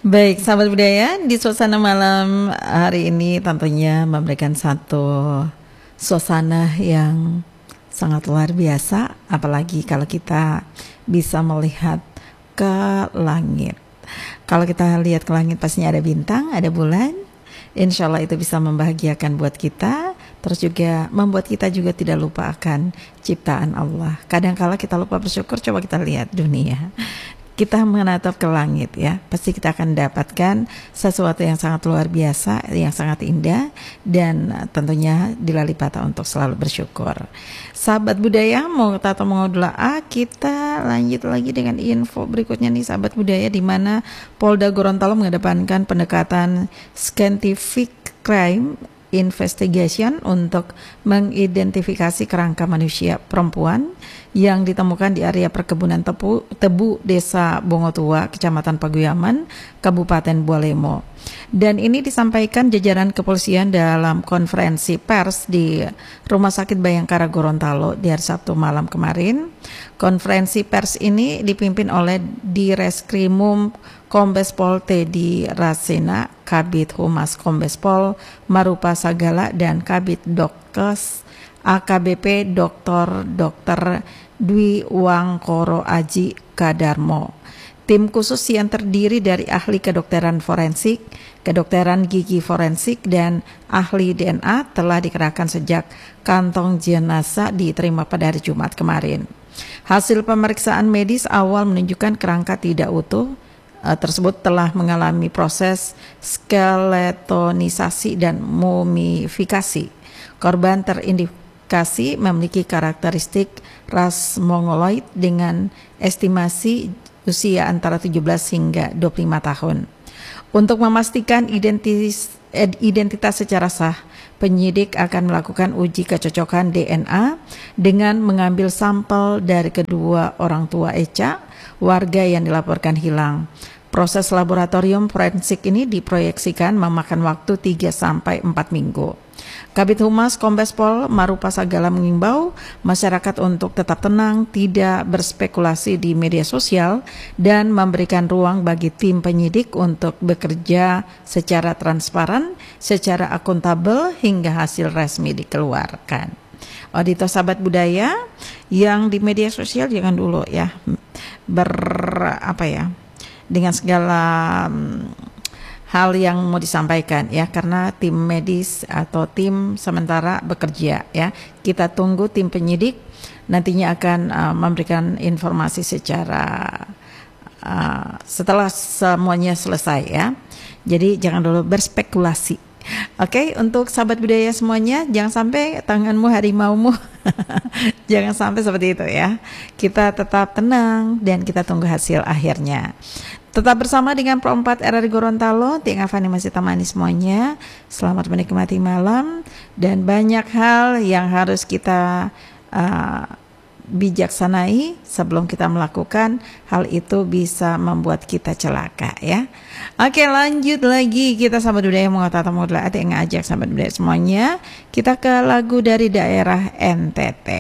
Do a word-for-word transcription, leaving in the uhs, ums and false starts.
Baik, sahabat budaya, di suasana malam hari ini tentunya memberikan satu suasana yang sangat luar biasa, apalagi kalau kita bisa melihat ke langit. Kalau kita lihat ke langit pastinya ada bintang, ada bulan. Insya Allah itu bisa membahagiakan buat kita, terus juga membuat kita juga tidak lupa akan ciptaan Allah. Kadang-kala kita lupa bersyukur, coba kita lihat dunia. Kita menatap ke langit ya, pasti kita akan dapatkan sesuatu yang sangat luar biasa, yang sangat indah, dan tentunya dilalipata untuk selalu bersyukur. Sahabat budaya, mau atau mau doa, kita lanjut lagi dengan info berikutnya nih sahabat budaya, di mana Polda Gorontalo mengedepankan pendekatan scientific crime investigation untuk mengidentifikasi kerangka manusia perempuan yang ditemukan di area perkebunan tebu, tebu Desa Bongotua, Kecamatan Paguyaman, Kabupaten Bualemo. Dan ini disampaikan jajaran kepolisian dalam konferensi pers di Rumah Sakit Bayangkara Gorontalo di hari Sabtu malam kemarin. Konferensi pers ini dipimpin oleh Direskrimum Kombes Pol Teddy Rasena, Kabid Humas Kombes Pol Marupa Sagala, dan Kabid Dokes A K B P Doktor Dokter Dwi Wangkoro Aji Kadarmo. Tim khusus yang terdiri dari ahli kedokteran forensik, kedokteran gigi forensik, dan ahli D N A telah dikerahkan sejak kantong jenazah diterima pada hari Jumat kemarin. Hasil pemeriksaan medis awal menunjukkan kerangka tidak utuh uh, tersebut telah mengalami proses skeletonisasi dan mumifikasi. Korban terindikasi memiliki karakteristik ras mongoloid dengan estimasi usia antara tujuh belas hingga dua puluh lima tahun. Untuk memastikan identitas, identitas secara sah, penyidik akan melakukan uji kecocokan D N A dengan mengambil sampel dari kedua orang tua Echa, warga yang dilaporkan hilang. Proses laboratorium forensik ini diproyeksikan memakan waktu tiga sampai empat minggu. Kabid Humas Kombes Pol Marupa Sagala mengimbau masyarakat untuk tetap tenang, tidak berspekulasi di media sosial, dan memberikan ruang bagi tim penyidik untuk bekerja secara transparan, secara akuntabel hingga hasil resmi dikeluarkan. Auditor sahabat budaya yang di media sosial jangan dulu ya ber apa ya dengan segala hal yang mau disampaikan ya, karena tim medis atau tim sementara bekerja ya. Kita tunggu tim penyidik nantinya akan uh, memberikan informasi secara uh, setelah semuanya selesai ya. Jadi jangan dulu berspekulasi. Oke, okay, untuk sahabat budaya semuanya, jangan sampai tanganmu harimaumu. Jangan sampai seperti itu ya. Kita tetap tenang dan kita tunggu hasil akhirnya. Tetap bersama dengan Pro empat R R I Gorontalo, Tiang Avani masih temani semuanya. Selamat menikmati malam, dan banyak hal yang harus kita uh, bijaksanai sebelum kita melakukan hal itu bisa membuat kita celaka ya. Oke, lanjut lagi kita sahabat budaya mengatakan modal yang ngajak sahabat budaya semuanya. Kita ke lagu dari daerah N T T.